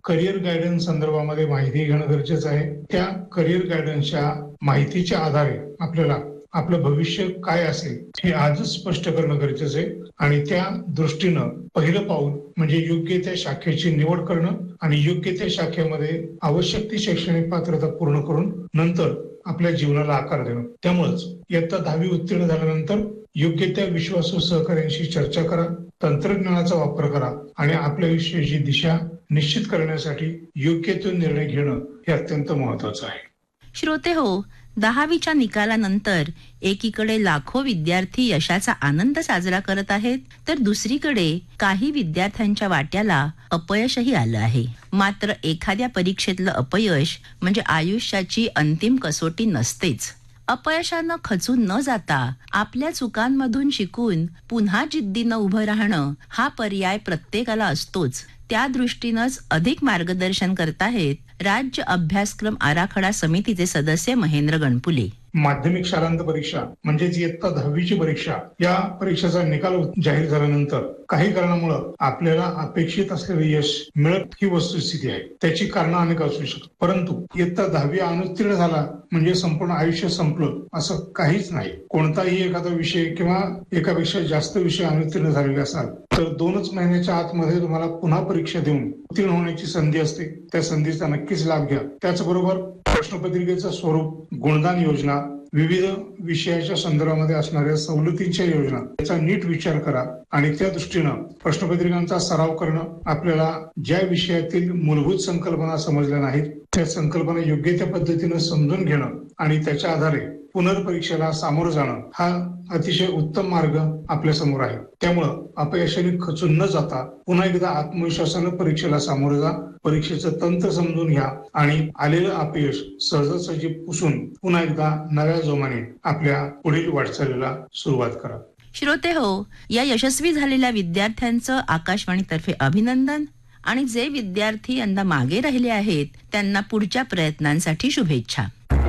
Career guidance संदर्भामध्ये माहिती घेणं गरजेचं आहे. त्या करिअर गायडन्सच्या माहितीच्या आधारे आपल्याला आपलं भविष्य काय असेल हे आजच स्पष्ट करणं गरजेचं आहे आणि त्या दृष्टीनं पहिलं पाऊल म्हणजे योग्य त्या शाखेची निवड करणं आणि योग्य त्या शाखेमध्ये आवश्यक ती शैक्षणिक पात्रता पूर्ण करून नंतर आपल्या जीवनाला आकार देणं. त्यामुळेच इयत्ता 10वी उत्तीर्ण झाल्यानंतर योग्य त्या विश्वासू सहकाऱ्यांशी चर्चा करा, तंत्रज्ञानाचा वापर करा आणि आपल्या आयुष्याची दिशा निश्चित करण्यासाठी योग्य तो निर्णय घेणं हे अत्यंत महत्वाचं आहे. श्रोते हो, 10वीच्या निकालानंतर एकीकडे लाखो विद्यार्थी यशाचा आनंद साजरा करत आहेत, तर दुसरीकडे काही विद्यार्थ्यांच्या वाट्याला अपयशही आलं आहे. मात्र एखाद्या परीक्षेतलं अपयश म्हणजे आयुष्याची अंतिम कसोटी नसतेच. अपयशानं खचून न जाता आपल्या चुकांमधून शिकून पुन्हा जिद्दीनं उभं राहणं हा पर्याय प्रत्येकाला असतोच. त्या दृष्टीनंच अधिक मार्गदर्शन करताहेत राज्य अभ्यासक्रम आराखडा समितीचे सदस्य महेंद्र गणपुले. माध्यमिक शालांत परीक्षा म्हणजेच इयत्ता 10वीची परीक्षा, या परीक्षेचा निकाल जाहीर झाल्यानंतर काही कारणामुळे आपल्याला अपेक्षित असलेले यश मिळत ही वस्तुस्थिती आहे. त्याची कारणं अनेक असू शकतात, परंतु इयत्ता 10वी अनुत्तीर्ण झाला म्हणजे संपूर्ण आयुष्य संपलं असं काहीच नाही. कोणताही एखादा विषय किंवा एकापेक्षा जास्त विषय अनुत्तीर्ण झालेले असाल तर 2च महिन्याच्या आतमध्ये तुम्हाला पुन्हा परीक्षा देऊन उत्तीर्ण होण्याची संधी असते. त्या संधीचा नक्कीच लाभ घ्या. त्याचबरोबर प्रश्नपत्रिकेचं स्वरूप, गुणदान योजना, विविध विषयाच्या संदर्भामध्ये असणाऱ्या सवलतींच्या योजना याचा नीट विचार करा आणि त्या दृष्टीनं प्रश्नपत्रिकांचा सराव करणं, आपल्याला ज्या विषयातील मूलभूत संकल्पना समजल्या नाहीत त्या संकल्पना योग्य त्या पद्धतीनं समजून घेणं आणि त्याच्या आधारे पुनर्परीक्षेला सामोरं जाणं हा अतिशय उत्तम मार्ग आपल्या समोर आहे. त्यामुळं अपयशाने खचून न जाता पुन्हा एकदा आत्मविश्वासानं परीक्षेला सामोरं जा, परीक्षेचं तंत्र समजून घ्या आणि आलेलं अपयश सहजासहजी पुसून पुन्हा एकदा नव्या जोमाने आपल्या पुढील वाटचालीला सुरुवात करा. श्रोते हो, या यशस्वी झालेल्या विद्यार्थ्यांचं आकाशवाणीतर्फे अभिनंदन आणि जे विद्यार्थी यंदा मागे राहिले आहेत त्यांना पुढच्या प्रयत्नांसाठी शुभेच्छा.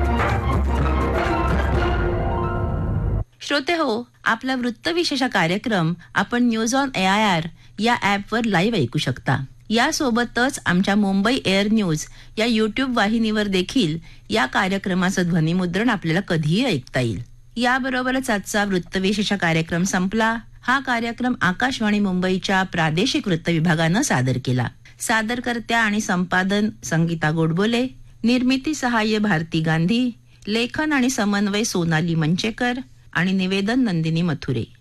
श्रोते हो, आपला वृत्तविशेष कार्यक्रम आपण न्यूज ऑन AIR या ॲपवर लाईव्ह ऐकू शकता. यासोबतच आमच्या मुंबई एअर न्यूज या YouTube वाहिनीवर देखील या कार्यक्रमाचं ध्वनिमुद्रण आपल्याला कधीही ऐकता येईल. याबरोबरच आजचा वृत्तविशेष कार्यक्रम संपला. हा कार्यक्रम आकाशवाणी मुंबईच्या प्रादेशिक वृत्त विभागानं सादर केला. सादरकर्त्या आणि संपादन संगीता गोडबोले, निर्मिती सहाय्य भारती गांधी, लेखन आणि समन्वय सोनाली मंचेकर आणि निवेदन नंदिनी मथुरे.